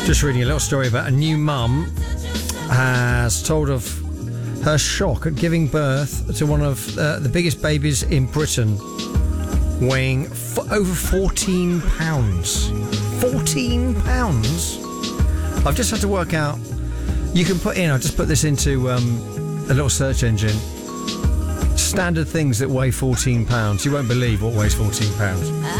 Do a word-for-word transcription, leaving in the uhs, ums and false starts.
Just reading a little story about a new mum has told of her shock at giving birth to one of uh, the biggest babies in Britain, weighing f- over fourteen pounds. fourteen pounds? I've just had to work out. You can put in, I'll just put this into um, a little search engine. Standard things that weigh fourteen pounds. You won't believe what weighs fourteen pounds.